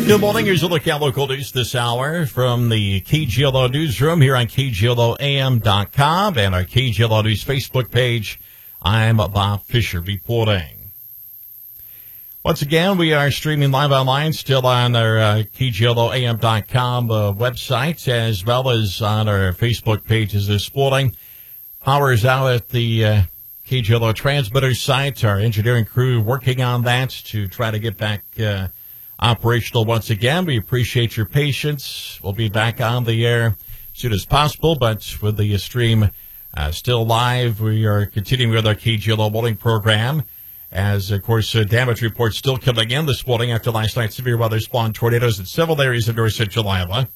Good morning. Here's a look at local news this hour from the KGLO newsroom here on KGLOAM.com and our KGLO News Facebook page. I'm Bob Fisher reporting. Once again, we are streaming live online, still on our KGLOAM.com website, as well as on our Facebook pages this morning. Power is out at the KGLO transmitter site. Our engineering crew working on that to try to get back operational once again. We appreciate your patience. We'll be back on the air as soon as possible, but with the stream still live, we are continuing with our KGLO morning program. As, of course, damage reports still coming in this morning after last night's severe weather spawned tornadoes in several areas of north central Iowa.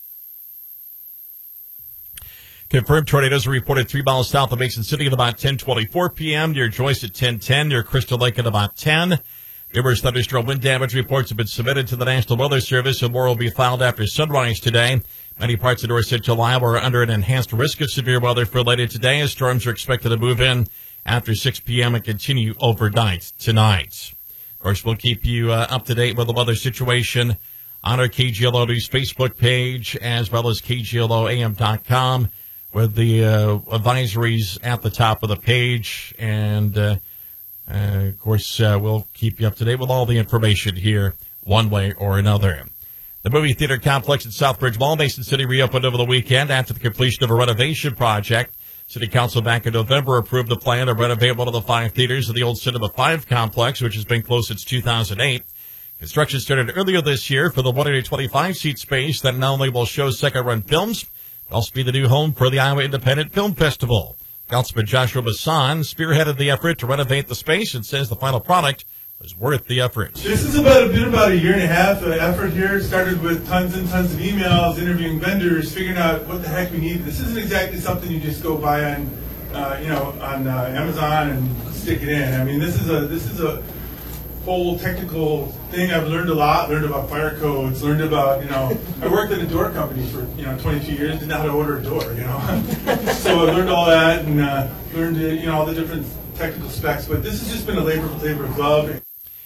Confirmed tornadoes are reported 3 miles south of Mason City at about 10:24 p.m., near Joyce at 10:10, near Crystal Lake at about 10. Numerous thunderstorm wind damage reports have been submitted to the National Weather Service, and more will be filed after sunrise today. Many parts of north central Iowa are under an enhanced risk of severe weather for later today, as storms are expected to move in after 6 p.m. and continue overnight tonight. Of course, we'll keep you up to date with the weather situation on our KGLO News Facebook page, as well as KGLOAM.com, with the advisories at the top of the page. And of course, we'll keep you up to date with all the information here one way or another. The movie theater complex at Southbridge Mall, Mason City, reopened over the weekend after the completion of a renovation project. City Council back in November approved the plan to renovate one of the 5 theaters of the old Cinema 5 complex, which has been closed since 2008. Construction started earlier this year for the 125-seat space that not only will show second-run films, but also be the new home for the Iowa Independent Film Festival. Councilman Joshua Masson spearheaded the effort to renovate the space and says the final product was worth the effort. This has been about a year and a half effort here. It started with tons and tons of emails, interviewing vendors, figuring out what the heck we need. This isn't exactly something you just go buy on, on Amazon and stick it in. I mean, this is a whole technical thing. I've learned a lot. Learned about fire codes. Learned about I worked at a door company for 22 years. Didn't know how to order a door. So I learned all that and learned all the different technical specs. But this has just been a labor of love.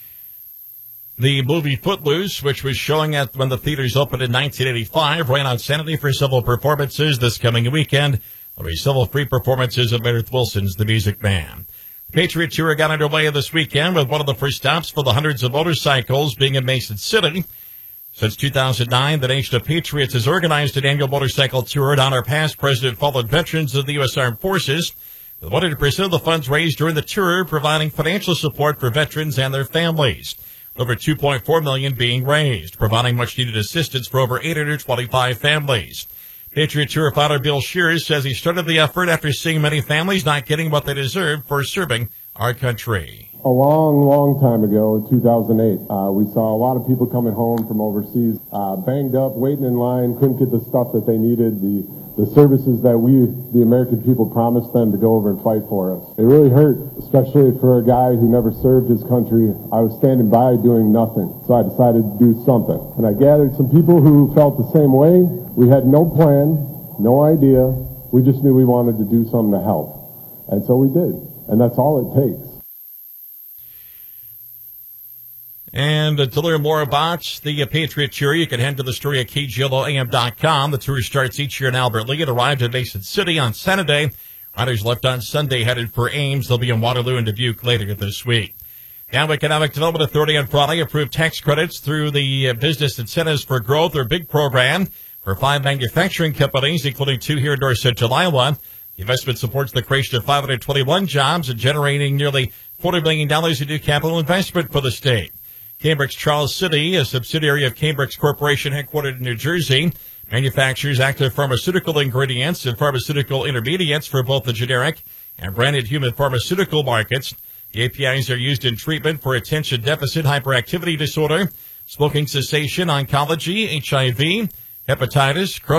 The movie Footloose, which was showing at when the theaters opened in 1985, ran on Saturday for several performances. This coming weekend, there'll be several free performances of Meredith Wilson's The Music Man. The Patriot Tour got underway this weekend with one of the first stops for the hundreds of motorcycles being in Mason City. Since 2009, the Nation of Patriots has organized an annual motorcycle tour to honor past President fallen veterans of the U.S. Armed Forces, with 100% of the funds raised during the tour providing financial support for veterans and their families. Over $2.4 million being raised, providing much-needed assistance for over 825 families. Patriot Tour founder Bill Shears says he started the effort after seeing many families not getting what they deserve for serving our country. A long time ago, in 2008, we saw a lot of people coming home from overseas, banged up, waiting in line, couldn't get the stuff that they needed, the services that we, the American people, promised them to go over and fight for us. It really hurt, especially for a guy who never served his country. I was standing by doing nothing, so I decided to do something. And I gathered some people who felt the same way. We had no plan, no idea. We just knew we wanted to do something to help. And so we did. And that's all it takes. And to learn more about the Patriot Tour, you can head to the story at KGLOAM.com. The tour starts each year in Albert Lea. It arrived in Mason City on Saturday. Riders left on Sunday headed for Ames. They'll be in Waterloo and Dubuque later this week. Iowa Economic Development Authority on Friday approved tax credits through the Business Incentives for Growth, or BIG program, for 5 manufacturing companies, including 2 here in north central Iowa. The investment supports the creation of 521 jobs and generating nearly $40 million in new capital investment for the state. Cambridge Charles City, a subsidiary of Cambridge Corporation headquartered in New Jersey, manufactures active pharmaceutical ingredients and pharmaceutical intermediates for both the generic and branded human pharmaceutical markets. The APIs are used in treatment for attention deficit hyperactivity disorder, smoking cessation, oncology, HIV, hepatitis,